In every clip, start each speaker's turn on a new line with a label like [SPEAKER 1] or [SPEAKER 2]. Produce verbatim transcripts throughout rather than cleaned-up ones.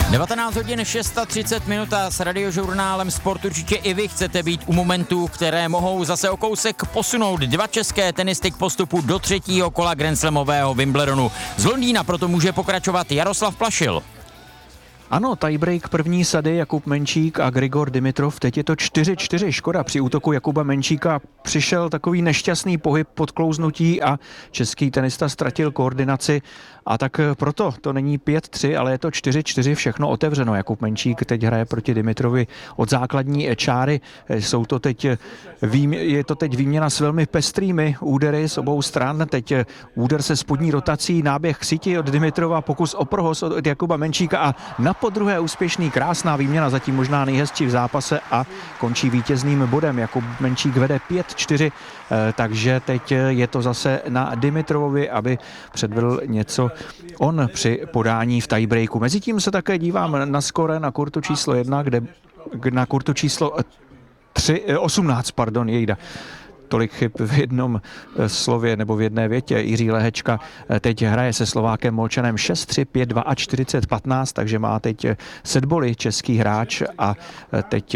[SPEAKER 1] devatenáct hodin třicet šest minut a s Radiožurnálem Sport určitě i vy chcete být u momentů, které mohou zase o kousek posunout dva české tenisty k postupu do třetího kola grandslamového Wimbledonu. Z Londýna proto může pokračovat Jaroslav Plašil.
[SPEAKER 2] Ano, tiebreak první sady Jakub Menčík a Grigor Dimitrov, teď je to čtyři čtyři. Škoda, při útoku Jakuba Menčíka přišel takový nešťastný pohyb podklouznutí a český tenista ztratil koordinaci a tak proto to není pět tři, ale je to čtyři čtyři, všechno otevřeno. Jakub Menčík teď hraje proti Dimitrovi od základní čáry. Jsou to teď, je to teď výměna s velmi pestrými údery z obou stran. Teď úder se spodní rotací, náběh k síti od Dimitrova, pokus o prohoz od Jakuba Menčíka a na podruhé úspěšný, krásná výměna, zatím možná nejhezčí v zápase a končí vítězným bodem. Jakub Menčík vede pět čtyři, takže teď je to zase na Dimitrovovi, aby předvedl něco on při podání v tiebreaku. Mezitím se také dívám na skore na kurtu číslo jedna, kde na kurtu číslo tři, osmnáct, pardon, jejda. Tolik chyb v jednom slově nebo v jedné větě. Jiří Lehečka teď hraje se Slovákem Molčanem šest tři, pět dva a čtyřicet patnáct, takže má teď setboly český hráč a teď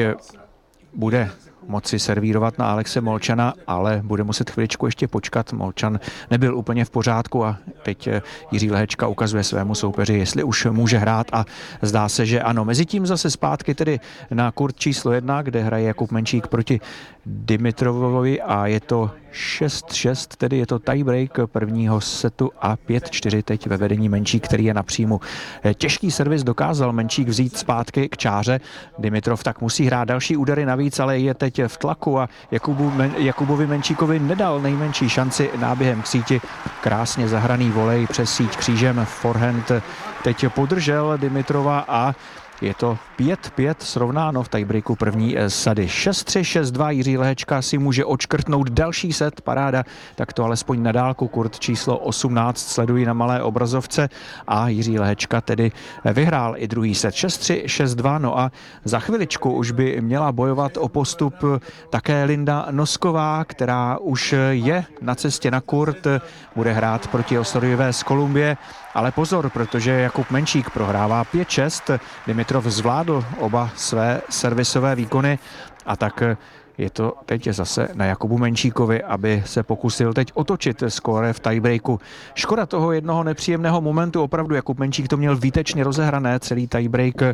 [SPEAKER 2] bude moci servírovat na Alexe Molčana, ale bude muset chviličku ještě počkat. Molčan nebyl úplně v pořádku a teď Jiří Lehečka ukazuje svému soupeři, jestli už může hrát a zdá se, že ano. Mezitím zase zpátky tedy na kurt číslo jedna, kde hraje Jakub Menčík proti Dimitrovovi a je to šest šest, tedy je to tiebreak prvního setu a pět čtyři teď ve vedení Menčík, který je na příjmu. Těžký servis dokázal Menčík vzít zpátky k čáře. Dimitrov tak musí hrát další údery navíc, ale je teď v tlaku a Jakubu, Jakubovi Menčíkovi nedal nejmenší šanci náběhem k síti. Krásně zahraný volej přes síť křížem, forehand teď podržel Dimitrova a je to pět pět srovnáno v tiebreaku první sady. šest tři, šest dva, Jiří Lehečka si může odškrtnout další set, paráda, tak to alespoň na dálku. Kurt číslo osmnáct sledují na malé obrazovce a Jiří Lehečka tedy vyhrál i druhý set šest tři, šest dva, no a za chviličku už by měla bojovat o postup také Linda Nosková, která už je na cestě na kurt, bude hrát proti Osoriové z Kolumbie. Ale pozor, protože Jakub Menčík prohrává pět šest, Dimitrov zvládl oba své servisové výkony a tak je to teď zase na Jakubu Menčíkovi, aby se pokusil teď otočit skóre v tiebreaku. Škoda toho jednoho nepříjemného momentu, opravdu Jakub Menčík to měl výtečně rozehrané, celý tiebreak,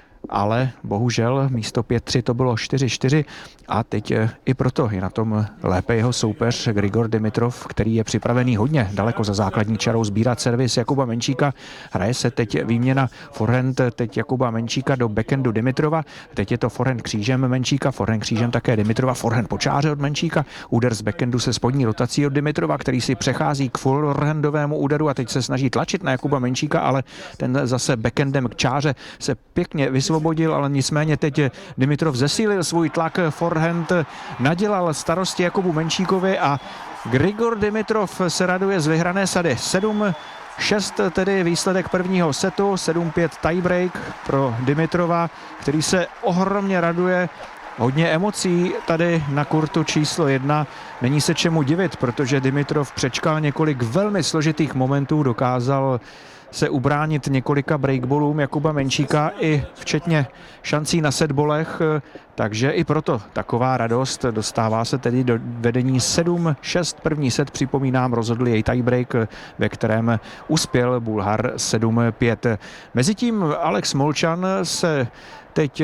[SPEAKER 2] ale bohužel místo pět tři to bylo čtyři čtyři a teď i proto je na tom lépe jeho soupeř Grigor Dimitrov, který je připravený hodně daleko za základní čarou sbírat servis Jakuba Menčíka. Hraje se teď výměna forehand teď Jakuba Menčíka do backhandu Dimitrova. Teď je to forehand křížem Menčíka, forehand křížem také Dimitrova, forehand po čáře od Menčíka, úder z backhandu se spodní rotací od Dimitrova, který si přechází k forehandovému úderu a teď se snaží tlačit na Jakuba Menčíka, ale ten zase backhandem k čáře se pěkně vysvobodil, ale nicméně teď Dimitrov zesílil svůj tlak, forehand nadělal starosti Jakubu Menčíkovi a Grigor Dimitrov se raduje z vyhrané sady. sedm šest tedy výsledek prvního setu, sedm pět tiebreak pro Dimitrova, který se ohromně raduje. Hodně emocí tady na kurtu číslo jedna. Není se čemu divit, protože Dimitrov přečkal několik velmi složitých momentů, dokázal se ubránit několika breakballům Jakuba Menčíka i včetně šancí na setbolech, takže i proto taková radost. Dostává se tedy do vedení sedm šest. První set, připomínám, rozhodl jej tiebreak, ve kterém uspěl Bulhar sedm pět. Mezitím Alex Molčan se teď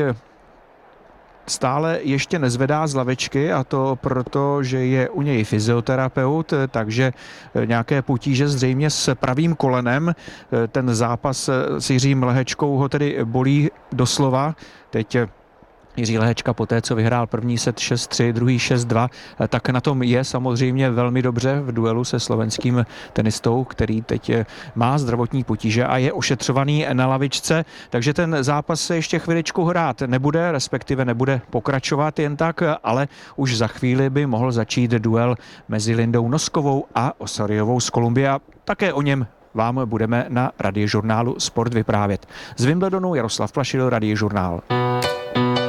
[SPEAKER 2] stále ještě nezvedá z lavičky a to proto, že je u něj fyzioterapeut, takže nějaké potíže zřejmě s pravým kolenem. Ten zápas s Jiřím Lehečkou ho tedy bolí doslova. Teď Jiří Lehečka poté, co vyhrál první set šest tři, druhý šest dva, tak na tom je samozřejmě velmi dobře v duelu se slovenským tenistou, který teď má zdravotní potíže a je ošetřovaný na lavičce, takže ten zápas se ještě chviličku hrát nebude, respektive nebude pokračovat jen tak, ale už za chvíli by mohl začít duel mezi Lindou Noskovou a Osoriovou z Kolumbie a také o něm vám budeme na Radiožurnálu Sport vyprávět. Z Wimbledonu Jaroslav Plašil, Radiožurnál.